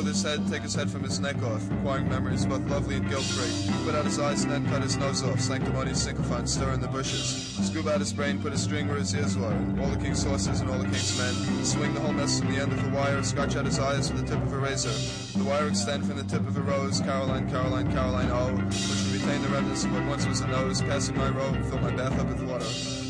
with his head, take his head from his neck off, requiring memories both lovely and guilt-free. Put out his eyes and then cut his nose off, sanctimonious sycophant, stir in the bushes. Scoop out his brain, put a string where his ears were. All the king's horses and all the king's men. Swing the whole mess from the end of the wire, scratch out his eyes with the tip of a razor. The wire extend from the tip of a rose, Caroline, Caroline, Caroline, oh, which would retain the remnants of what once was a nose, passing my robe, fill my bath up with water.